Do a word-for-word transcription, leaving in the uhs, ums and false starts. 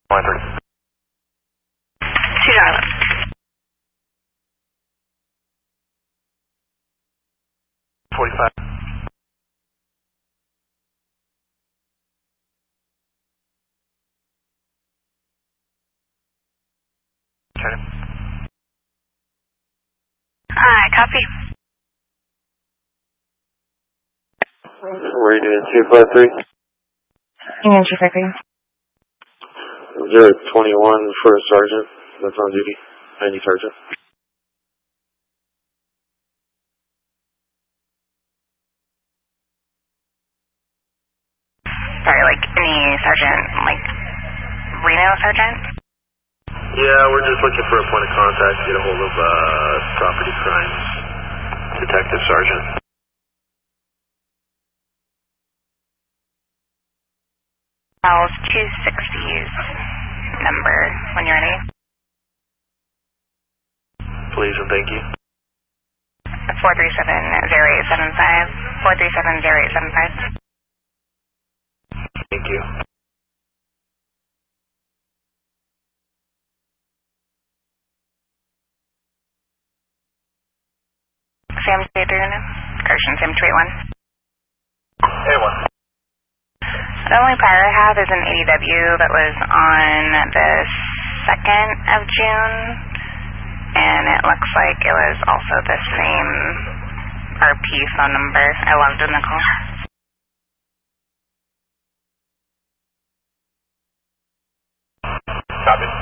one three. Two Island. forty-five. Turn. Hi, copy. Where are you doing? two five three? Union two five three. zero twenty-one for a sergeant that's on duty. Any sergeant. Sorry, like any sergeant, like Reno sergeant? Yeah, we're just looking for a point of contact to get a hold of uh, property crimes detective sergeant. Miles two sixty's number when you're ready. Please and thank you. four three seven zero eight seven five. four three seven zero eight seven five. Thank you. Sam two eight three, correction, Sam two eight one. A one. The only prior I have is an A D W that was on the second of June, and it looks like it was also the same R P phone number I logged in the call. Copy.